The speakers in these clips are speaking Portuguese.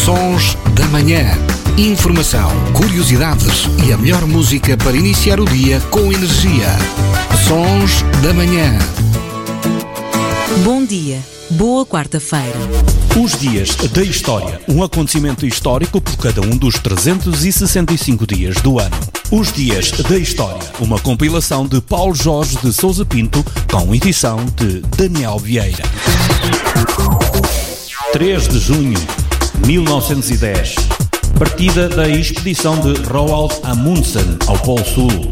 Sons da Manhã. Informação, curiosidades e a melhor música para iniciar o dia com energia. Sons da Manhã. Bom dia, boa quarta-feira. Os dias da história, um acontecimento histórico por cada um dos 365 dias do ano. Os dias da história, uma compilação de Paulo Jorge de Sousa Pinto, com edição de Daniel Vieira. 3 de junho de 1910. Partida da expedição de Roald Amundsen ao Polo Sul.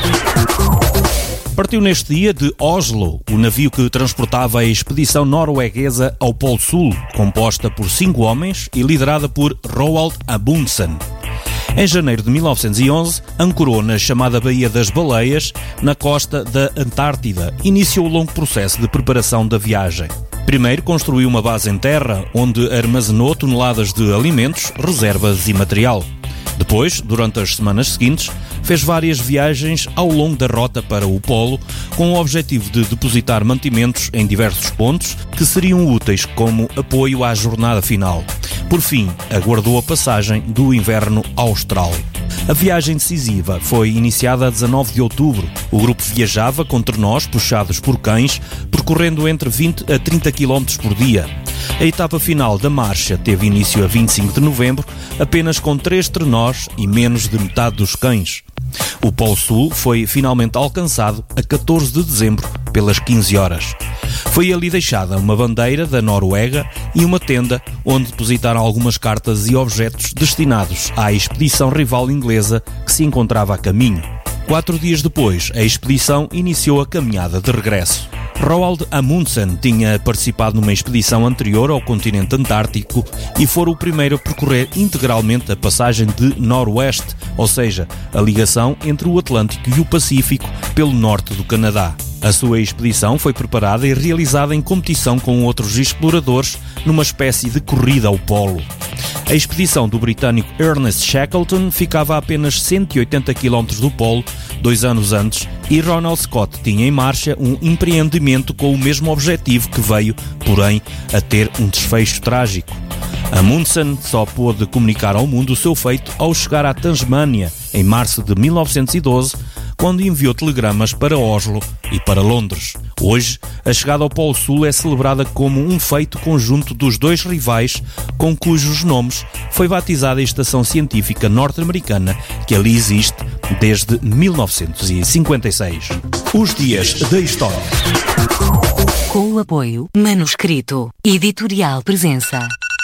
Partiu neste dia de Oslo, o navio que transportava a expedição norueguesa ao Polo Sul, composta por 5 homens e liderada por Roald Amundsen. Em janeiro de 1911, ancorou na chamada Baía das Baleias, na costa da Antártida. Iniciou o longo processo de preparação da viagem. Primeiro construiu uma base em terra, onde armazenou toneladas de alimentos, reservas e material. Depois, durante as semanas seguintes, fez várias viagens ao longo da rota para o Polo, com o objetivo de depositar mantimentos em diversos pontos que seriam úteis como apoio à jornada final. Por fim, aguardou a passagem do inverno austral. A viagem decisiva foi iniciada a 19 de outubro. O grupo viajava com trenós puxados por cães, percorrendo entre 20 a 30 km por dia. A etapa final da marcha teve início a 25 de novembro, apenas com 3 trenós e menos de metade dos cães. O Polo Sul foi finalmente alcançado a 14 de dezembro, pelas 15 horas. Foi ali deixada uma bandeira da Noruega e uma tenda onde depositaram algumas cartas e objetos destinados à expedição rival inglesa que se encontrava a caminho. 4 dias depois, a expedição iniciou a caminhada de regresso. Roald Amundsen tinha participado numa expedição anterior ao continente antártico e fora o primeiro a percorrer integralmente a passagem de noroeste, ou seja, a ligação entre o Atlântico e o Pacífico pelo norte do Canadá. A sua expedição foi preparada e realizada em competição com outros exploradores numa espécie de corrida ao polo. A expedição do britânico Ernest Shackleton ficava a apenas 180 km do polo 2 anos antes e Ronald Scott tinha em marcha um empreendimento com o mesmo objetivo que veio, porém, a ter um desfecho trágico. Amundsen só pôde comunicar ao mundo o seu feito ao chegar à Tasmânia em março de 1912, quando enviou telegramas para Oslo e para Londres. Hoje, a chegada ao Polo Sul é celebrada como um feito conjunto dos 2 rivais, com cujos nomes foi batizada a estação científica norte-americana que ali existe desde 1956. Os dias da história. Com o apoio Manuscrito Editorial Presença.